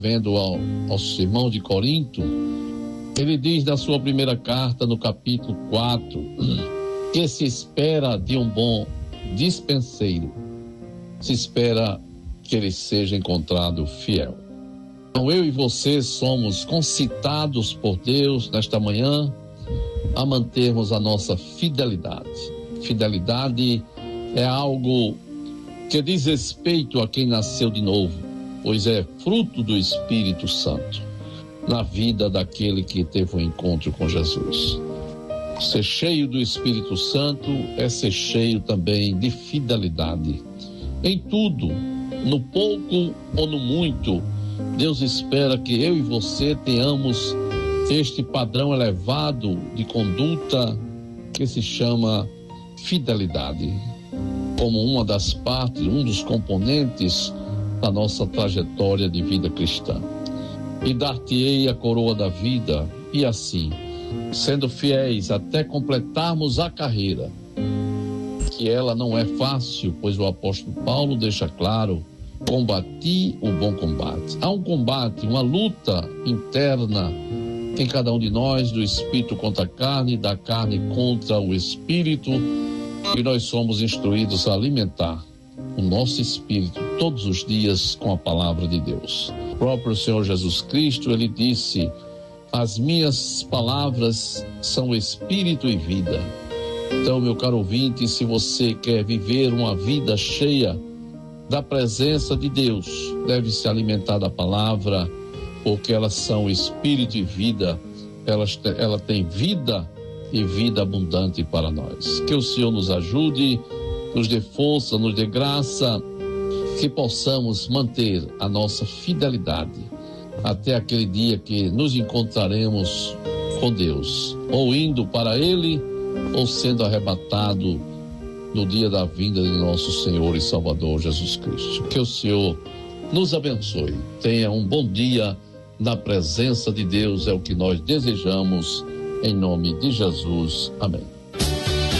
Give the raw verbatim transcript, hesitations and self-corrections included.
vendo ao, aos irmãos de Corinto, ele diz na sua primeira carta, no capítulo quatro, que se espera de um bom dispenseiro, se espera que ele seja encontrado fiel. Então eu e você somos concitados por Deus nesta manhã a mantermos a nossa fidelidade. Fidelidade é algo que diz respeito a quem nasceu de novo, pois é fruto do Espírito Santo na vida daquele que teve um encontro com Jesus. Ser cheio do Espírito Santo é ser cheio também de fidelidade. Em tudo, no pouco ou no muito, Deus espera que eu e você tenhamos este padrão elevado de conduta que se chama fidelidade, como uma das partes, um dos componentes da nossa trajetória de vida cristã. E dar-te-ei a coroa da vida, e assim, sendo fiéis até completarmos a carreira, que ela não é fácil, pois o apóstolo Paulo deixa claro: combati o bom combate. Há um combate, uma luta interna em cada um de nós, do espírito contra a carne, da carne contra o espírito, e nós somos instruídos a alimentar o nosso espírito todos os dias com a palavra de Deus. O próprio Senhor Jesus Cristo, ele disse: as minhas palavras são espírito e vida. Então, meu caro ouvinte, se você quer viver uma vida cheia da presença de Deus, deve se alimentar da palavra, porque elas são espírito e vida. Elas, ela tem vida e vida abundante para nós. Que o Senhor nos ajude, nos dê força, nos dê graça, que possamos manter a nossa fidelidade até aquele dia que nos encontraremos com Deus, ou indo para Ele, ou sendo arrebatado no dia da vinda de nosso Senhor e Salvador Jesus Cristo. Que o Senhor nos abençoe. Tenha um bom dia na presença de Deus, é o que nós desejamos, em nome de Jesus. Amém.